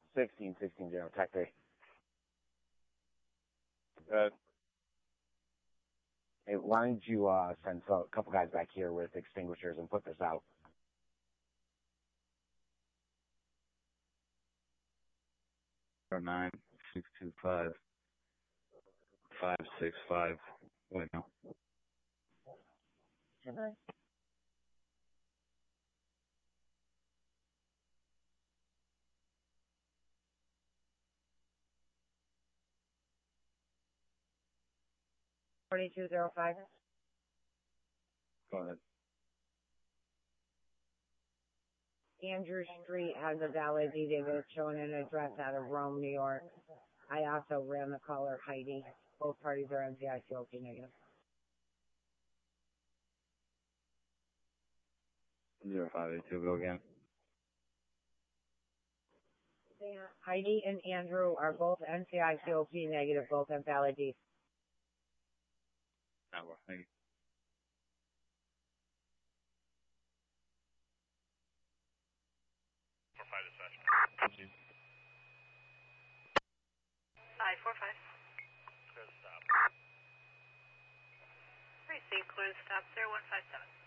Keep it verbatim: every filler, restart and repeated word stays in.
sixteen sixteen zero, Tech three. Uh, Hey, why don't you uh, send a couple guys back here with extinguishers and put this out? nine six two five five six five. Wait, no. Okay. forty-two zero five. Go ahead. Andrew Street has a validated that's showing an address out of Rome, New York. I also ran the caller Heidi. Both parties are M C I C O P negative. Zero five eight two. Go again. Heidi and Andrew are both M C I C O P negative, both have valid D. That works. Thank you. five four five. Clear the stop. Receive clear the stop zero one five seven.